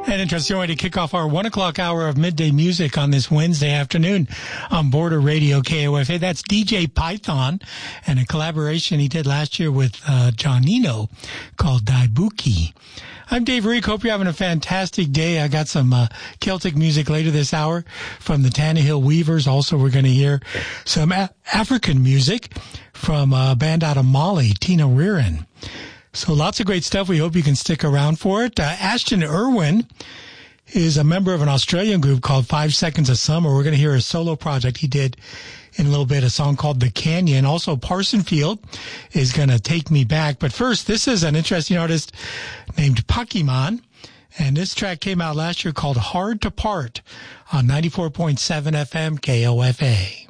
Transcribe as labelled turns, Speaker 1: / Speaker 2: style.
Speaker 1: An interesting way to kick off our 1 o'clock hour of midday music on this Wednesday afternoon on Border Radio KOFA. That's DJ Python and a collaboration he did last year with John Eno called Daibuki. I'm Dave Reek. Hope you're having a fantastic day. I got some Celtic music later this hour from the Tannehill Weavers. Also, we're going to hear some African music from a band out of Mali, Tina Ririn. So lots of great stuff. We hope you can stick around for it. Ashton Irwin is a member of an Australian group called 5 Seconds of Summer. We're going to hear a solo project he did in a little bit, a song called The Canyon. Also, Parson Field is going to take me back. But first, this is an interesting artist named Pakiman. And this track came out last year called Hard to Part on 94.7 FM KOFA.